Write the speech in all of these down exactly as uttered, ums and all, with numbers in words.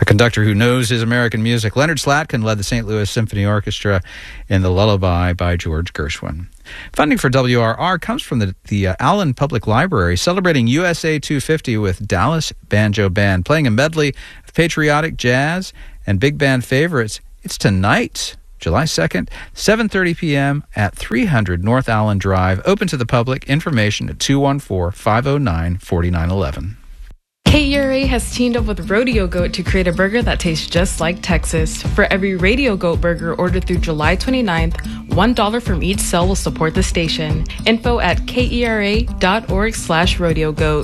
A conductor who knows his American music. Leonard Slatkin led the Saint Louis Symphony Orchestra in The Lullaby by George Gershwin. Funding for W R R comes from the, the uh, Allen Public Library, celebrating U S A two fifty with Dallas Banjo Band, playing a medley of patriotic jazz and big band favorites. It's tonight, July second, seven thirty p.m. at three hundred North Allen Drive. Open to the public. Information at two one four, five oh nine, four nine one one. K E R A has teamed up with Rodeo Goat to create a burger that tastes just like Texas. For every Rodeo Goat burger ordered through July twenty-ninth, one dollar from each sale will support the station. Info at kera.org slash rodeo goat.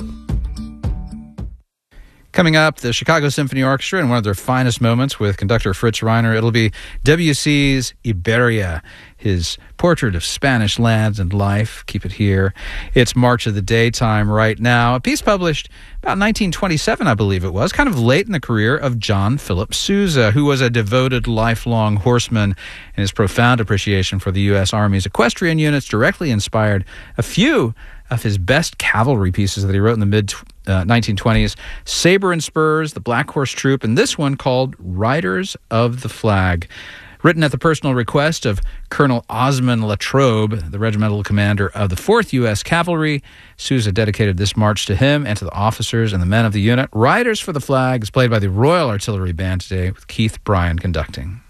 Coming up, the Chicago Symphony Orchestra in one of their finest moments with conductor Fritz Reiner. It'll be Debussy's Iberia, his portrait of Spanish lands and life. Keep it here. It's March of the Daytime right now. A piece published about nineteen twenty-seven, I believe it was, kind of late in the career of John Philip Sousa, who was a devoted lifelong horseman, and his profound appreciation for the U S Army's equestrian units directly inspired a few of his best cavalry pieces that he wrote in the mid uh, nineteen twenties, Sabre and Spurs, the Black Horse Troop, and this one called Riders of the Flag. Written at the personal request of Colonel Osmond Latrobe, the regimental commander of the fourth U S Cavalry, Sousa dedicated this march to him and to the officers and the men of the unit. Riders for the Flag is played by the Royal Artillery Band today with Keith Bryan conducting.